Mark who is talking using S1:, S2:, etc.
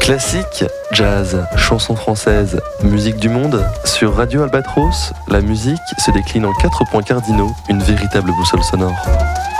S1: Classique, jazz, chansons françaises, musique du monde, sur Radio Albatros, la musique se décline en 4 points cardinaux, une véritable boussole sonore.